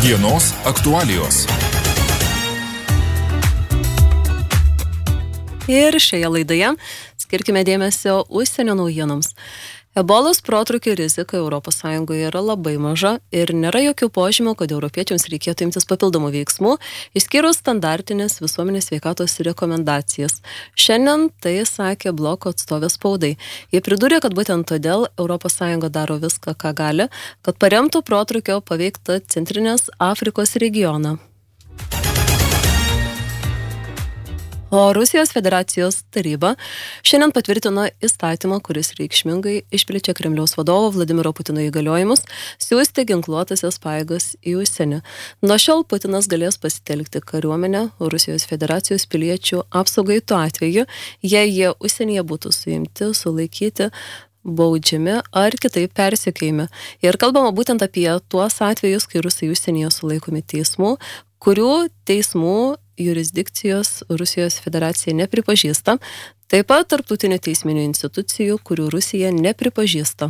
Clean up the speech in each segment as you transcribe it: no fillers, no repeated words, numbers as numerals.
Dienos aktualijos. Ir šioje laidoje skirkime dėmesio užsienio naujienoms. Ebolos protrūkio rizika ES yra labai maža ir nėra jokių požymių, kad europiečiams reikėtų imtis papildomų veiksmų, išskyrus standartinės visuomenės sveikatos rekomendacijas. Šiandien tai sakė bloko atstovė spaudai. Jie pridūrė, kad būtent todėl ES daro viską, ką gali, kad paremtų protrūkio paveiktą Centrinės Afrikos regioną. O Rusijos federacijos taryba šiandien patvirtino įstatymą, kuris reikšmingai išplečia Kremliaus vadovo Vladimiro Putino įgaliojimus siųsti ginkluotasias pajėgas į užsienį. Nuo šiol Putinas galės pasitelkti kariuomenę Rusijos federacijos piliečių apsaugai tuo atveju, jei jie užsienyje būtų suimti, sulaikyti, baudžiami ar kitaip persekiojami. Ir kalbama būtent apie tuos atvejus, kai rusai užsienyje sulaikomi teismų, kurių teismų jurisdikcijos Rusijos federacija nepripažįsta, taip pat tarptautinių teisminių institucijų, kurių Rusija nepripažįsta.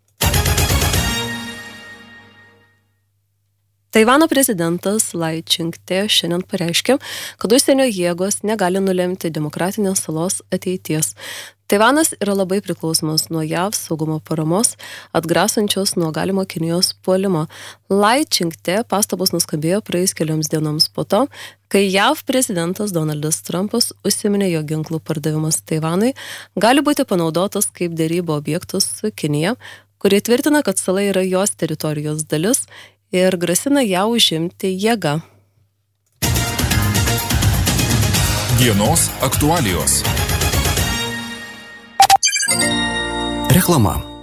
Taivano prezidentas Lai Ching-te šiandien pareiškė, kad užsienio jėgos negali nulemti demokratinės salos ateities. Taivanas yra labai priklausomas nuo JAV saugumo paramos, atgrasančios nuo galimo Kinijos puolimo. Lai Ching-te pastabos nuskambėjo praėjus kelioms dienoms po to, kai JAV prezidentas Donaldas Trumpas užsiminė, jog ginklų pardavimas Taivanui gali būti panaudotas kaip derybų objektas su Kinija, kurie tvirtina, kad sala yra jos teritorijos dalis ir grasina ją užimti jėga. Dienos aktualijos. Reklama.